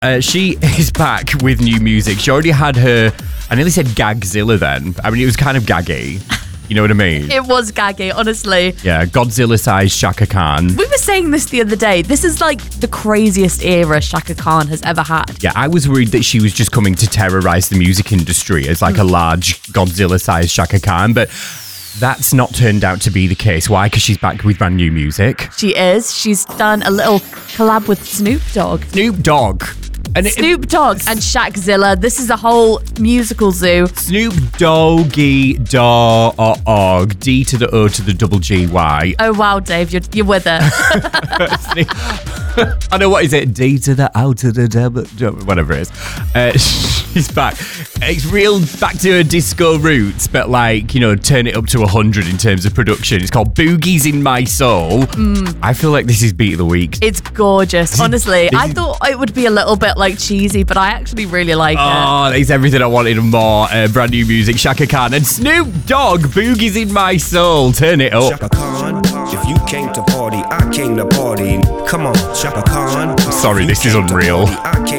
She is back with new music. She already had her, I nearly said Gagzilla then. I mean, it was kind of gaggy. You know what I mean? It was gaggy, honestly. Yeah, Godzilla-sized Shaka Khan. We were saying this the other day. This is like the craziest era Shaka Khan has ever had. Yeah, I was worried that she was just coming to terrorize the music industry as like a large Godzilla-sized Shaka Khan, but that's not turned out to be the case. Why? Because she's back with brand new music. She is. She's done a little collab with Snoop Dogg. Snoop Dogg. Snoop Dogg and Shaqzilla. This is a whole musical zoo. Snoop Doggy Dogg. D to the O to the double G-Y. Oh, wow, Dave. You're with her. I know, what is it? D to the O to the double, whatever it is. She's back. It's real back to her disco roots, but like, you know, turn it up to 100 in terms of production. It's called Boogies in My Soul. I feel like this is beat of the week. It's gorgeous. Honestly, I thought it would be a little bit like cheesy, but I actually really like it. Oh, it's everything I wanted and more. Brand new music, Shaka Khan and Snoop Dogg, Boogies in My Soul. Turn it up. Shaka Khan, if you came to party, I came to party. Come on, Shaka Khan. Sorry, this is unreal. I came